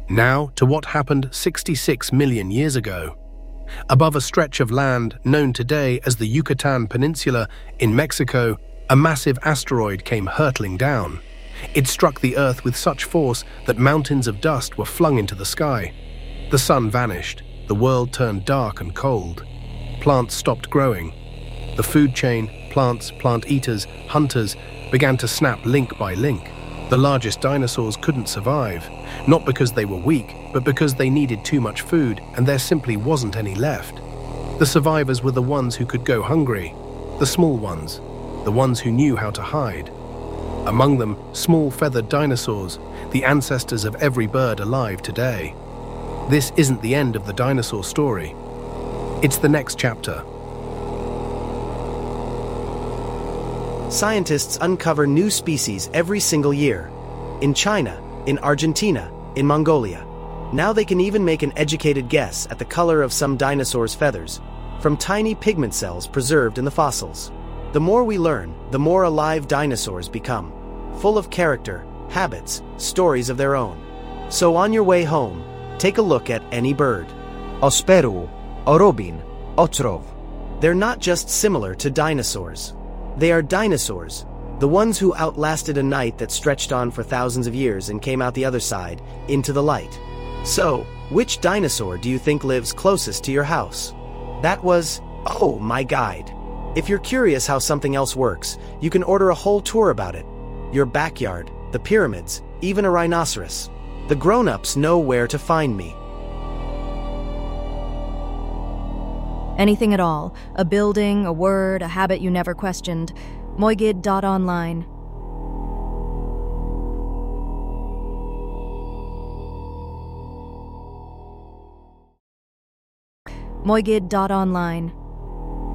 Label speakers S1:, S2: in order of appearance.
S1: Now to what happened 66 million years ago. Above a stretch of land known today as the Yucatan Peninsula in Mexico, a massive asteroid came hurtling down. It struck the Earth with such force that mountains of dust were flung into the sky. The sun vanished, the world turned dark and cold. Plants stopped growing. The food chain, plants, plant eaters, hunters, began to snap link by link. The largest dinosaurs couldn't survive, not because they were weak, but because they needed too much food and there simply wasn't any left. The survivors were the ones who could go hungry, the small ones, the ones who knew how to hide. Among them, small feathered dinosaurs, the ancestors of every bird alive today. This isn't the end of the dinosaur story. It's the next chapter.
S2: Scientists uncover new species every single year. In China, in Argentina, in Mongolia. Now they can even make an educated guess at the color of some dinosaurs' feathers, from tiny pigment cells preserved in the fossils. The more we learn, the more alive dinosaurs become, full of character, habits, stories of their own. So on your way home, take a look at any bird.
S3: Osperu, Orobin, Otrov.
S2: They're not just similar to dinosaurs. They are dinosaurs, the ones who outlasted a night that stretched on for thousands of years and came out the other side, into the light. So, which dinosaur do you think lives closest to your house? That was, my guide. If you're curious how something else works, you can order a whole tour about it. Your backyard, the pyramids, even a rhinoceros. The grown-ups know where to find me.
S4: Anything at all. A building, a word, a habit you never questioned. Moigid.online. Moigid.online.